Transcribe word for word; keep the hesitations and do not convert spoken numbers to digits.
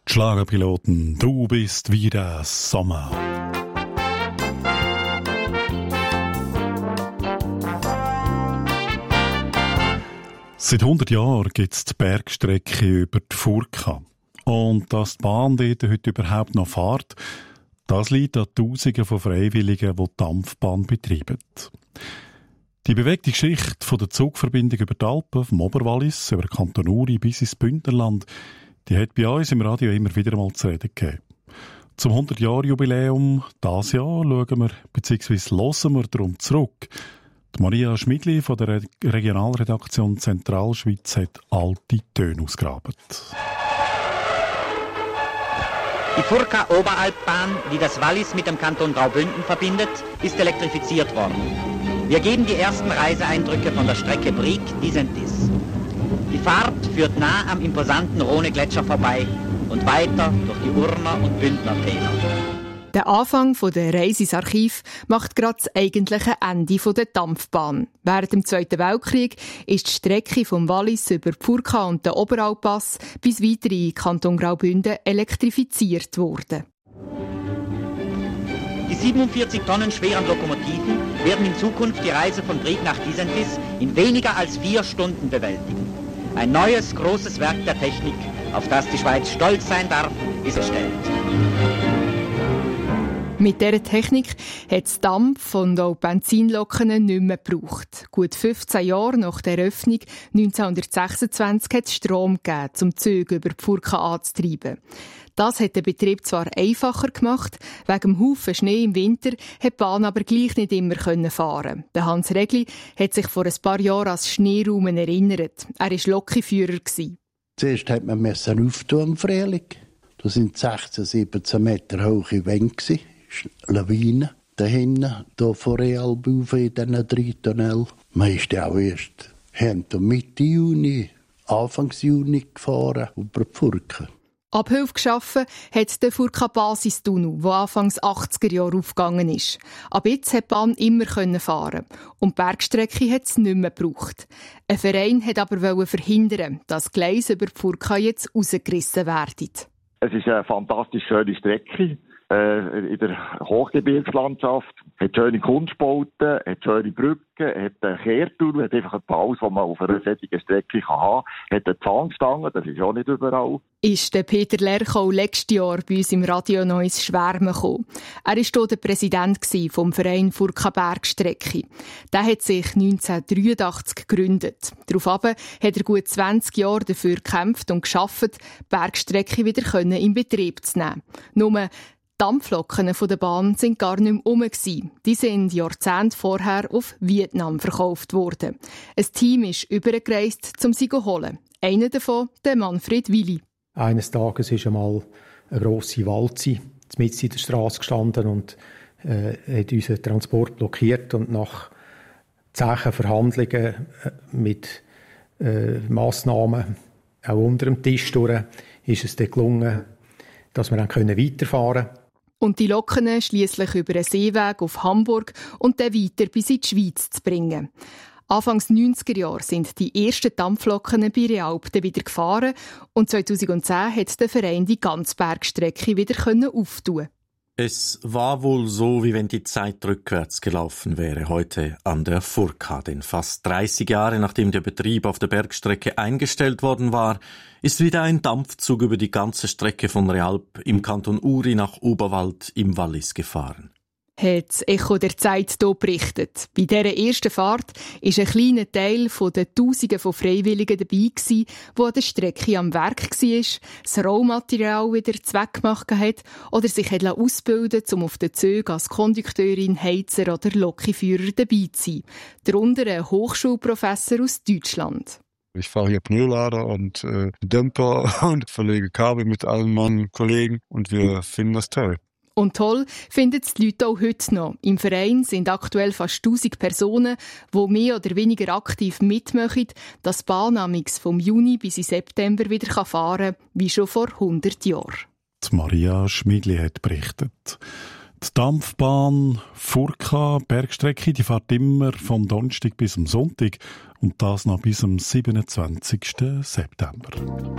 Schlagerpiloten, du bist wie der Sommer. Seit hundert Jahren gibt es die Bergstrecke über die Furka. Und dass die Bahn dort heute überhaupt noch fährt, das liegt an Tausenden von Freiwilligen, die die Dampfbahn betreiben. Die bewegte Geschichte von der Zugverbindung über die Alpen, vom Oberwallis, über den Kanton Uri bis ins Bündnerland, die hat bei uns im Radio immer wieder mal zu reden gegeben. Zum hundert-Jahr-Jubiläum dieses Jahr schauen wir bzw. hören wir darum zurück. Die Maria Schmidli von der Regionalredaktion Zentralschweiz hat alte Töne ausgegraben. Die Furka-Oberalpbahn, die das Wallis mit dem Kanton Graubünden verbindet, ist elektrifiziert worden. Wir geben die ersten Reiseeindrücke von der Strecke Brig-Disentis. Die Fahrt führt nah am imposanten Rhone-Gletscher vorbei und weiter durch die Urner und Bündner Täler. Der Anfang der Reise ins Archiv macht gerade das eigentliche Ende der Dampfbahn. Während dem Zweiten Weltkrieg ist die Strecke vom Wallis über die Furka und den Oberalpass bis weiter in Kanton Graubünden elektrifiziert worden. Die siebenundvierzig Tonnen schweren Lokomotiven werden in Zukunft die Reise von Brig nach Disentis in weniger als vier Stunden bewältigen. Ein neues, großes Werk der Technik, auf das die Schweiz stolz sein darf, ist erstellt. Mit dieser Technik hat es Dampf und auch Benzinlokomotiven nicht mehr gebraucht. Gut fünfzehn Jahre nach der Eröffnung neunzehnhundertsechsundzwanzig hat es Strom gegeben, um Züge über die Furka anzutreiben. Das hat den Betrieb zwar einfacher gemacht, wegen dem Haufen Schnee im Winter hat die Bahn aber gleich nicht immer fahren. Der Hans Regli hat sich vor ein paar Jahren als Schneeraumen erinnert. Er war Lokführer. Zuerst hat man auftun im Frühling. Da sind sechzehn, siebzehn Meter hohe Wände, Lawinen. Da hinten, hier vor Realbau in diesen drei Tunnel. Man ist ja auch erst Mitte Juni, Anfang Juni gefahren über die Furka. Abhilfe geschaffen hat der Furka-Basistunnel, der Anfangs achtziger Jahre aufgegangen ist. Ab jetzt konnte die Bahn immer fahren. Und die Bergstrecke hat es nicht mehr gebraucht. Ein Verein wollte aber verhindern, dass Gleise über die Furka jetzt rausgerissen werden. Es ist eine fantastisch schöne Strecke äh, in der Hochgebirgslandschaft. Hat schöne Kunstbauten, hat schöne Brücken, hat einen Kehrtunnel, hat einfach alles, was man auf einer solchen Strecke haben kann. Hat eine Zahnstange, das ist auch nicht überall. Ist der Peter Lerchau letztes Jahr bei uns im Radio noch ins Schwärmen gekommen. Er war hier der Präsident vom Verein Furka Bergstrecke. Der hat sich neunzehnhundertdreiundachtzig gegründet. Daraufhin hat er gut zwanzig Jahre dafür gekämpft und geschafft, die Bergstrecke wieder in Betrieb zu nehmen. Nur die Dampflokonen der Bahn sind gar nicht mehr rum. Die sind Jahrzehnte vorher auf Vietnam verkauft worden. Ein Team ist übergereist, um sie zu holen. Einer davon, der Manfred Willi. Eines Tages ist einmal eine grosse Walze mitten in der Straße gestanden und äh, hat unseren Transport blockiert. Und nach zähen Verhandlungen mit äh, Massnahmen, auch unter dem Tisch durch, ist es dann gelungen, dass wir dann weiterfahren können. Und die Lokonen schliesslich über einen Seeweg auf Hamburg und dann weiter bis in die Schweiz zu bringen. Anfangs neunziger Jahre sind die ersten Dampflokonen bei Realp wieder gefahren und zweitausendzehn hat der Verein die ganze Bergstrecke wieder auftun. Es war wohl so, wie wenn die Zeit rückwärts gelaufen wäre heute an der Furka. Denn fast dreißig Jahre nachdem der Betrieb auf der Bergstrecke eingestellt worden war, ist wieder ein Dampfzug über die ganze Strecke von Realp im Kanton Uri nach Oberwald im Wallis gefahren. Hat das Echo der Zeit hier berichtet. Bei dieser ersten Fahrt war ein kleiner Teil von den Tausenden von Freiwilligen dabei, die an der Strecke am Werk war, das Rohmaterial wieder zweckgemacht hat oder sich ausbilden liess, um auf den Zügen als Kondukteurin, Heizer oder Lokführer dabei zu sein. Darunter ein Hochschulprofessor aus Deutschland. Ich fahre hier Pneulader und äh, Dämpfer und verlege Kabel mit allen meinen Kollegen und wir finden das toll. Und toll finden es die Leute auch heute noch. Im Verein sind aktuell fast tausend Personen, die mehr oder weniger aktiv mitmachen, dass die Bahn vom Juni bis in September wieder fahren kann, wie schon vor hundert Jahren. Die Maria Schmidli hat berichtet. Die Dampfbahn Furka Bergstrecke, die fährt immer vom Donnerstag bis zum Sonntag und das noch bis zum siebenundzwanzigsten September.